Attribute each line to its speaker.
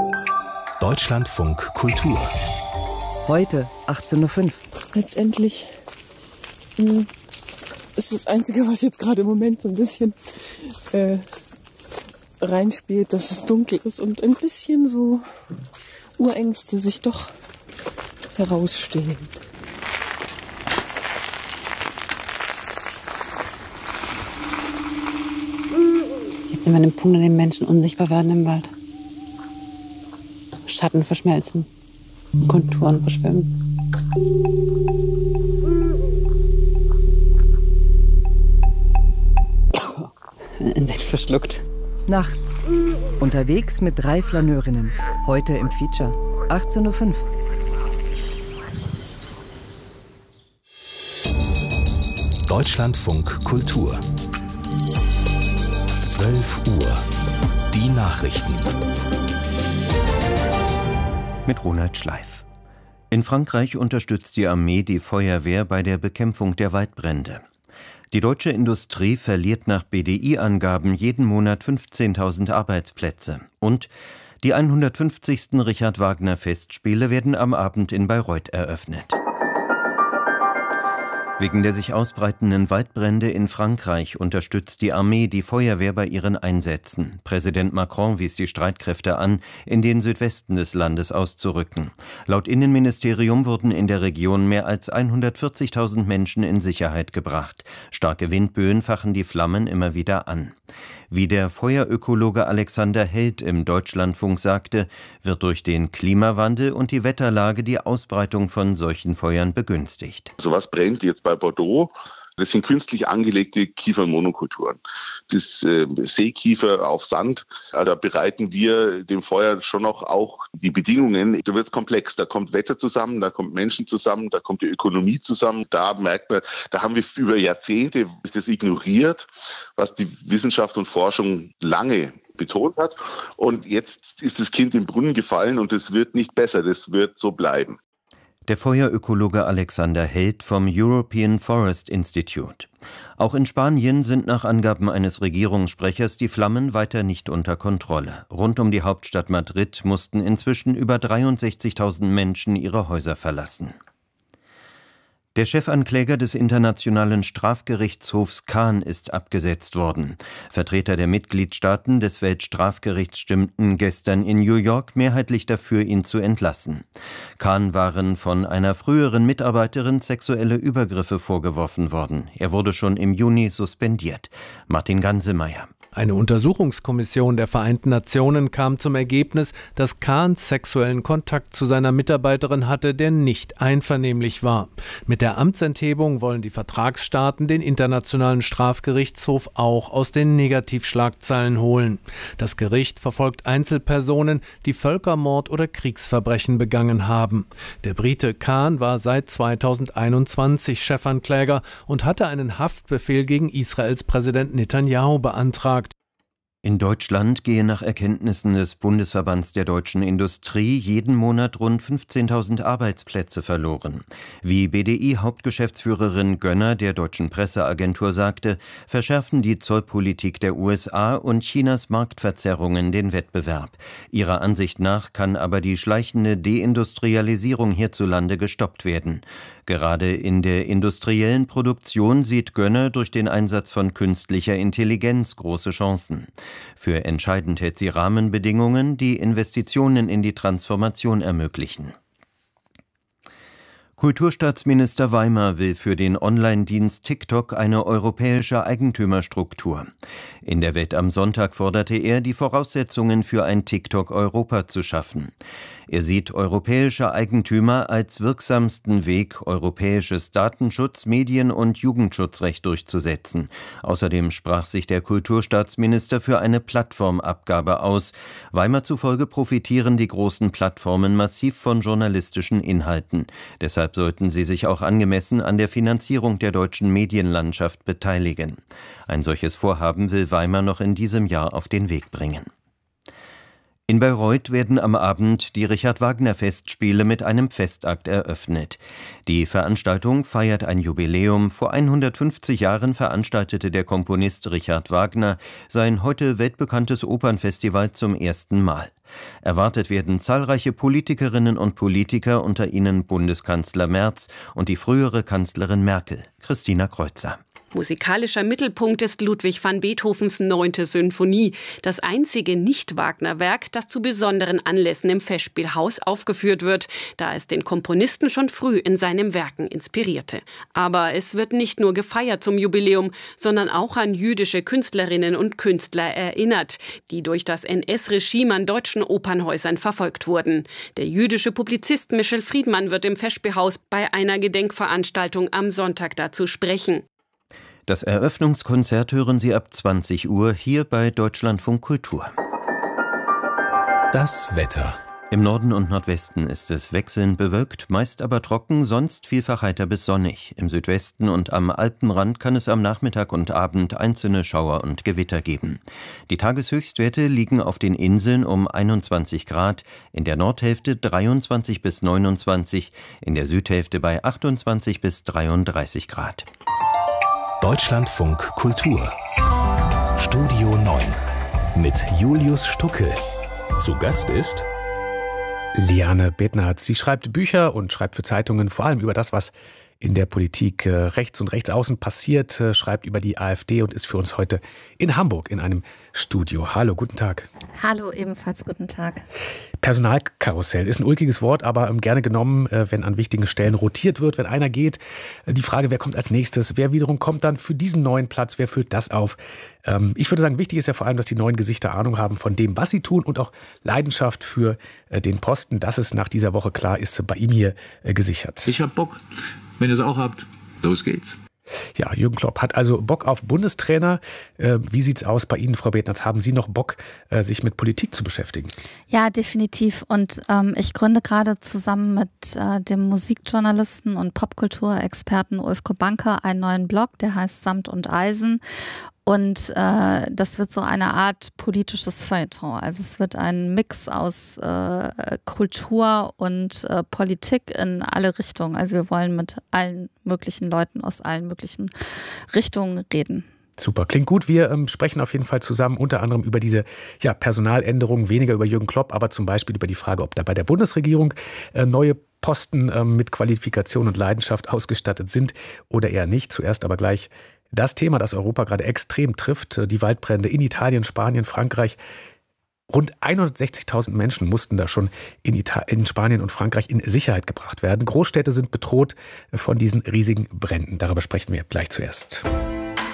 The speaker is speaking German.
Speaker 1: Deutschlandfunk Kultur.
Speaker 2: Heute 18.05 Uhr.
Speaker 3: Letztendlich ist das Einzige, was jetzt gerade im Moment so ein bisschen reinspielt, dass es dunkel ist und ein bisschen so Urängste sich doch herausstehen.
Speaker 4: Jetzt sind wir an dem Punkt, an dem Menschen unsichtbar werden im Wald. Schatten verschmelzen, Konturen verschwimmen. Insekt verschluckt.
Speaker 2: Nachts. Unterwegs mit 3 Flaneurinnen. Heute im Feature. 18.05 Uhr.
Speaker 1: Deutschlandfunk Kultur. 12 Uhr. Die Nachrichten.
Speaker 5: Mit Ronald Schleif. In Frankreich unterstützt die Armee die Feuerwehr bei der Bekämpfung der Waldbrände. Die deutsche Industrie verliert nach BDI-Angaben jeden Monat 15.000 Arbeitsplätze. Und die 150. Richard-Wagner-Festspiele werden am Abend in Bayreuth eröffnet. Wegen der sich ausbreitenden Waldbrände in Frankreich unterstützt die Armee die Feuerwehr bei ihren Einsätzen. Präsident Macron wies die Streitkräfte an, in den Südwesten des Landes auszurücken. Laut Innenministerium wurden in der Region mehr als 140.000 Menschen in Sicherheit gebracht. Starke Windböen fachen die Flammen immer wieder an. Wie der Feuerökologe Alexander Held im Deutschlandfunk sagte, wird durch den Klimawandel und die Wetterlage die Ausbreitung von solchen Feuern begünstigt.
Speaker 6: So was brennt jetzt bei Bordeaux? Das sind künstlich angelegte Kiefernmonokulturen. Das Seekiefer auf Sand, da bereiten wir dem Feuer schon noch auch die Bedingungen. Da wird es komplex, da kommt Wetter zusammen, da kommt Menschen zusammen, da kommt die Ökonomie zusammen. Da merkt man, da haben wir über Jahrzehnte das ignoriert, was die Wissenschaft und Forschung lange betont hat. Und jetzt ist das Kind im Brunnen gefallen und es wird nicht besser, das wird so bleiben.
Speaker 5: Der Feuerökologe Alexander Held vom European Forest Institute. Auch in Spanien sind nach Angaben eines Regierungssprechers die Flammen weiter nicht unter Kontrolle. Rund um die Hauptstadt Madrid mussten inzwischen über 63.000 Menschen ihre Häuser verlassen. Der Chefankläger des Internationalen Strafgerichtshofs Caen ist abgesetzt worden. Vertreter der Mitgliedstaaten des Weltstrafgerichts stimmten gestern in New York mehrheitlich dafür, ihn zu entlassen. Caen waren von einer früheren Mitarbeiterin sexuelle Übergriffe vorgeworfen worden. Er wurde schon im Juni suspendiert. Martin Gansemeyer.
Speaker 7: Eine Untersuchungskommission der Vereinten Nationen kam zum Ergebnis, dass Caen sexuellen Kontakt zu seiner Mitarbeiterin hatte, der nicht einvernehmlich war. Mit der Amtsenthebung wollen die Vertragsstaaten den Internationalen Strafgerichtshof auch aus den Negativschlagzeilen holen. Das Gericht verfolgt Einzelpersonen, die Völkermord oder Kriegsverbrechen begangen haben. Der Brite Caen war seit 2021 Chefankläger und hatte einen Haftbefehl gegen Israels Präsident Netanyahu beantragt.
Speaker 5: In Deutschland gehen nach Erkenntnissen des Bundesverbands der deutschen Industrie jeden Monat rund 15.000 Arbeitsplätze verloren. Wie BDI-Hauptgeschäftsführerin Gönner der deutschen Presseagentur sagte, verschärfen die Zollpolitik der USA und Chinas Marktverzerrungen den Wettbewerb. Ihrer Ansicht nach kann aber die schleichende Deindustrialisierung hierzulande gestoppt werden. Gerade in der industriellen Produktion sieht Gönner durch den Einsatz von künstlicher Intelligenz große Chancen. Für entscheidend hält sie Rahmenbedingungen, die Investitionen in die Transformation ermöglichen. Kulturstaatsminister Weimer will für den Online-Dienst TikTok eine europäische Eigentümerstruktur. In der Welt am Sonntag forderte er, die Voraussetzungen für ein TikTok-Europa zu schaffen. Er sieht europäische Eigentümer als wirksamsten Weg, europäisches Datenschutz-, Medien- und Jugendschutzrecht durchzusetzen. Außerdem sprach sich der Kulturstaatsminister für eine Plattformabgabe aus. Weimer zufolge profitieren die großen Plattformen massiv von journalistischen Inhalten. Deshalb sollten sie sich auch angemessen an der Finanzierung der deutschen Medienlandschaft beteiligen. Ein solches Vorhaben will Weimer noch in diesem Jahr auf den Weg bringen. In Bayreuth werden am Abend die Richard-Wagner-Festspiele mit einem Festakt eröffnet. Die Veranstaltung feiert ein Jubiläum. Vor 150 Jahren veranstaltete der Komponist Richard Wagner sein heute weltbekanntes Opernfestival zum ersten Mal. Erwartet werden zahlreiche Politikerinnen und Politiker, unter ihnen Bundeskanzler Merz und die frühere Kanzlerin Merkel. Christina Kreuzer.
Speaker 8: Musikalischer Mittelpunkt ist Ludwig van Beethovens 9. Symphonie, das einzige Nicht-Wagner-Werk, das zu besonderen Anlässen im Festspielhaus aufgeführt wird, da es den Komponisten schon früh in seinen Werken inspirierte. Aber es wird nicht nur gefeiert zum Jubiläum, sondern auch an jüdische Künstlerinnen und Künstler erinnert, die durch das NS-Regime an deutschen Opernhäusern verfolgt wurden. Der jüdische Publizist Michel Friedmann wird im Festspielhaus bei einer Gedenkveranstaltung am Sonntag dazu sprechen.
Speaker 5: Das Eröffnungskonzert hören Sie ab 20 Uhr hier bei Deutschlandfunk Kultur.
Speaker 1: Das Wetter.
Speaker 5: Im Norden und Nordwesten ist es wechselnd bewölkt, meist aber trocken, sonst vielfach heiter bis sonnig. Im Südwesten und am Alpenrand kann es am Nachmittag und Abend einzelne Schauer und Gewitter geben. Die Tageshöchstwerte liegen auf den Inseln um 21 Grad, in der Nordhälfte 23 bis 29, in der Südhälfte bei 28 bis 33 Grad.
Speaker 1: Deutschlandfunk Kultur. Studio 9 mit Julius Stucke. Zu Gast ist
Speaker 9: Liane Bednarz. Sie schreibt Bücher und schreibt für Zeitungen vor allem über das, was in der Politik rechts und rechtsaußen passiert, schreibt über die AfD und ist für uns heute in Hamburg in einem Studio. Hallo, guten Tag.
Speaker 10: Hallo, ebenfalls guten Tag.
Speaker 9: Personalkarussell ist ein ulkiges Wort, aber gerne genommen, wenn an wichtigen Stellen rotiert wird, wenn einer geht. Die Frage, wer kommt als nächstes, wer wiederum kommt dann für diesen neuen Platz, wer füllt das auf? Ich würde sagen, wichtig ist ja vor allem, dass die neuen Gesichter Ahnung haben von dem, was sie tun und auch Leidenschaft für den Posten. Das ist nach dieser Woche klar, ist bei ihm hier gesichert.
Speaker 11: Ich hab Bock. Wenn ihr es auch habt, los geht's.
Speaker 9: Ja, Jürgen Klopp hat also Bock auf Bundestrainer. Wie sieht's aus bei Ihnen, Frau Bednarz? Haben Sie noch Bock, sich mit Politik zu beschäftigen?
Speaker 10: Ja, definitiv. Und ich gründe gerade zusammen mit dem Musikjournalisten und Popkulturexperten Ulf Kobanke einen neuen Blog, der heißt Samt und Eisen. Und das wird so eine Art politisches Feuilleton. Also es wird ein Mix aus Kultur und Politik in alle Richtungen. Also wir wollen mit allen möglichen Leuten aus allen möglichen Richtungen reden.
Speaker 9: Super, klingt gut. Wir sprechen auf jeden Fall zusammen unter anderem über diese Personaländerungen, weniger über Jürgen Klopp, aber zum Beispiel über die Frage, ob da bei der Bundesregierung neue Posten mit Qualifikation und Leidenschaft ausgestattet sind oder eher nicht. Zuerst aber gleich das Thema, das Europa gerade extrem trifft, die Waldbrände in Italien, Spanien, Frankreich. Rund 160.000 Menschen mussten da schon in Spanien und Frankreich in Sicherheit gebracht werden. Großstädte sind bedroht von diesen riesigen Bränden. Darüber sprechen wir gleich zuerst.